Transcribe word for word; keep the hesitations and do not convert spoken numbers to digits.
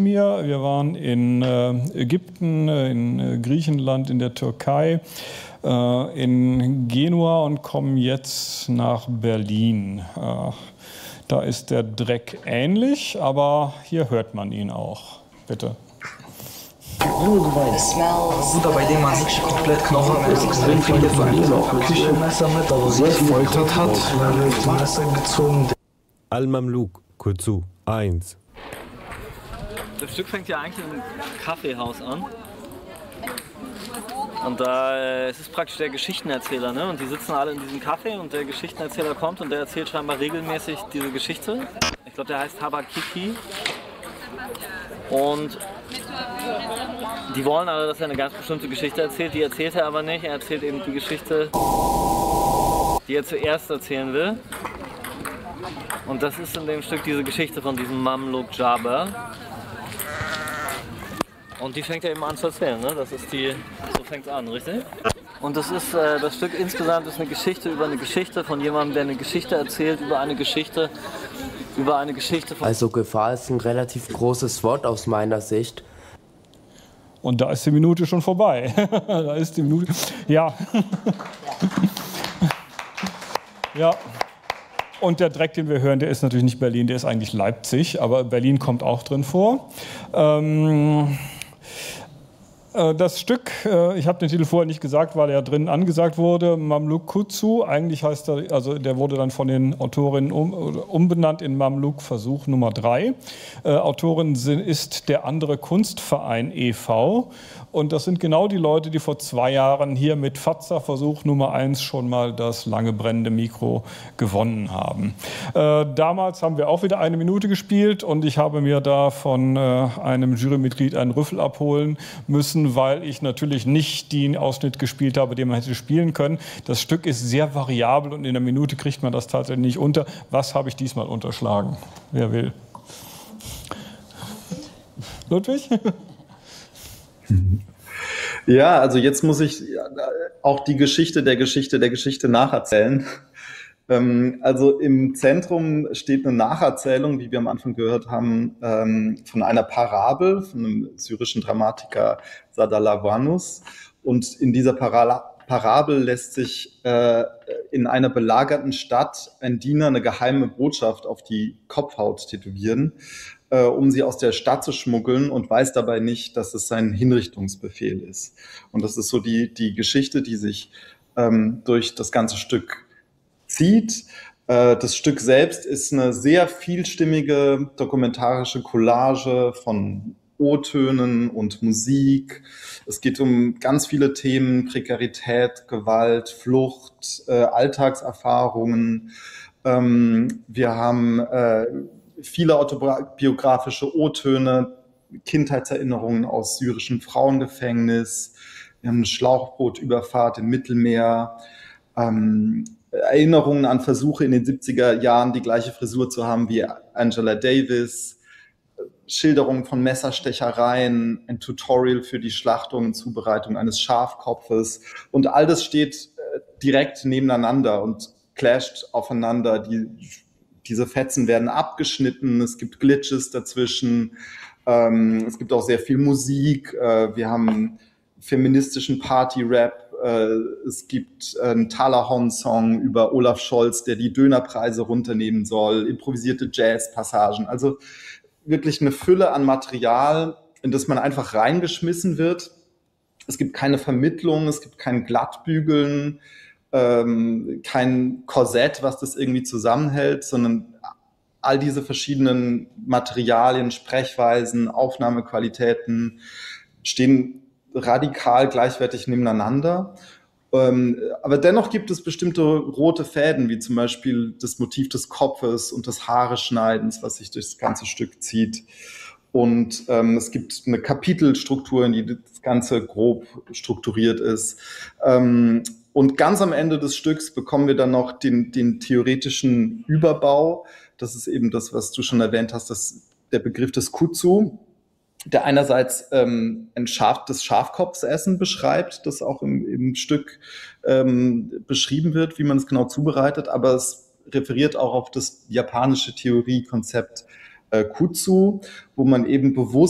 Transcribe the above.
Izmir, wir waren in äh, Ägypten, in äh, Griechenland, in der Türkei, äh, in Genua und kommen jetzt nach Berlin. Äh, da ist der Dreck ähnlich, aber hier hört man ihn auch. Bitte. Bruder, bei dem man sich komplett Knochen extrem viele Verletzungen auch Küchenmesser mit, aber sie gefoltert hat, Messer gezogen. Al-Mamluk, Kuzu, eins. Das Stück fängt ja eigentlich in einem Kaffeehaus an. Und da äh, es ist praktisch der Geschichtenerzähler, ne? Und die sitzen alle in diesem Café und der Geschichtenerzähler kommt und der erzählt scheinbar regelmäßig diese Geschichte. Ich glaube, der heißt Habakiki. Und die wollen alle, dass er eine ganz bestimmte Geschichte erzählt. Die erzählt er aber nicht. Er erzählt eben die Geschichte, die er zuerst erzählen will. Und das ist in dem Stück diese Geschichte von diesem Mamluk Jaber. Und die fängt er eben an zu erzählen, ne? Das ist die, so fängt es an, richtig? Und das ist, äh, das Stück insgesamt ist eine Geschichte über eine Geschichte von jemandem, der eine Geschichte erzählt über eine Geschichte, über eine Geschichte von... Also Gefahr ist ein relativ großes Wort aus meiner Sicht. Und da ist die Minute schon vorbei. Da ist die Minute, ja. Ja. Und der Dreck, den wir hören, der ist natürlich nicht Berlin, der ist eigentlich Leipzig, aber Berlin kommt auch drin vor. Ähm, äh, das Stück, äh, ich habe den Titel vorher nicht gesagt, weil er drin angesagt wurde, Mamluk Kuzu, eigentlich heißt er, also der wurde dann von den Autorinnen um, umbenannt in Mamluk Versuch Nummer drei. Äh, Autorin ist der andere Kunstverein e V Und das sind genau die Leute, die vor zwei Jahren hier mit Fatza Versuch Nummer eins schon mal das lange brennende Mikro gewonnen haben. Äh, damals haben wir auch wieder eine Minute gespielt und ich habe mir da von äh, einem Jurymitglied einen Rüffel abholen müssen, weil ich natürlich nicht den Ausschnitt gespielt habe, den man hätte spielen können. Das Stück ist sehr variabel und in einer Minute kriegt man das tatsächlich nicht unter. Was habe ich diesmal unterschlagen? Wer will? Ludwig? Ja, also jetzt muss ich auch die Geschichte der Geschichte der Geschichte nacherzählen. Also im Zentrum steht eine Nacherzählung, wie wir am Anfang gehört haben, von einer Parabel von einem syrischen Dramatiker Sadalavanus. Und in dieser Parabel lässt sich in einer belagerten Stadt ein Diener eine geheime Botschaft auf die Kopfhaut tätowieren, um sie aus der Stadt zu schmuggeln und weiß dabei nicht, dass es sein Hinrichtungsbefehl ist. Und das ist so die, die Geschichte, die sich ähm, durch das ganze Stück zieht. Äh, das Stück selbst ist eine sehr vielstimmige dokumentarische Collage von O-Tönen und Musik. Es geht um ganz viele Themen: Prekarität, Gewalt, Flucht, äh, Alltagserfahrungen. Ähm, wir haben äh, viele autobiografische O-Töne, Kindheitserinnerungen aus syrischem Frauengefängnis, wir haben eine Schlauchbootüberfahrt im Mittelmeer, ähm, Erinnerungen an Versuche in den siebziger Jahren, die gleiche Frisur zu haben wie Angela Davis, Schilderungen von Messerstechereien, ein Tutorial für die Schlachtung und Zubereitung eines Schafkopfes. Und all das steht äh, direkt nebeneinander und clasht aufeinander. Die Diese Fetzen werden abgeschnitten, es gibt Glitches dazwischen, ähm, es gibt auch sehr viel Musik, äh, wir haben feministischen Party-Rap, äh, es gibt einen Talahon-Song über Olaf Scholz, der die Dönerpreise runternehmen soll, improvisierte Jazz-Passagen, also wirklich eine Fülle an Material, in das man einfach reingeschmissen wird. Es gibt keine Vermittlung, es gibt kein Glattbügeln, Ähm, kein Korsett, was das irgendwie zusammenhält, sondern all diese verschiedenen Materialien, Sprechweisen, Aufnahmequalitäten stehen radikal gleichwertig nebeneinander. Ähm, aber dennoch gibt es bestimmte rote Fäden, wie zum Beispiel das Motiv des Kopfes und des Haareschneidens, was sich durch das ganze Stück zieht. Und ähm, es gibt eine Kapitelstruktur, in die das Ganze grob strukturiert ist. Ähm, Und ganz am Ende des Stücks bekommen wir dann noch den, den theoretischen Überbau. Das ist eben das, was du schon erwähnt hast, das, der Begriff des Kuzu, der einerseits ähm, ein Schaf, das Schafkopfsessen beschreibt, das auch im, im Stück ähm, beschrieben wird, wie man es genau zubereitet, aber es referiert auch auf das japanische Theoriekonzept äh, Kuzu, wo man eben bewusst